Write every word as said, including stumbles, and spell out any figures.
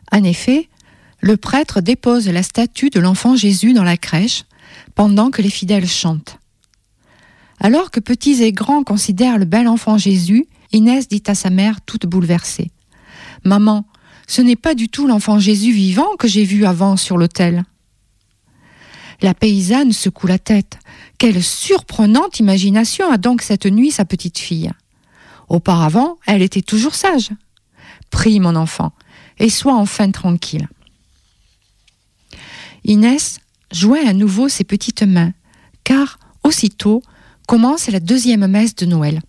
En effet, le prêtre dépose la statue de l'enfant Jésus dans la crèche pendant que les fidèles chantent. Alors que petits et grands considèrent le bel enfant Jésus, Inès dit à sa mère toute bouleversée : « Maman, ce n'est pas du tout l'enfant Jésus vivant que j'ai vu avant sur l'autel. » La paysanne secoue la tête. Quelle surprenante imagination a donc cette nuit sa petite fille. Auparavant, elle était toujours sage. Prie, mon enfant, et sois enfin tranquille. Inès joint à nouveau ses petites mains, car aussitôt commence la deuxième messe de Noël.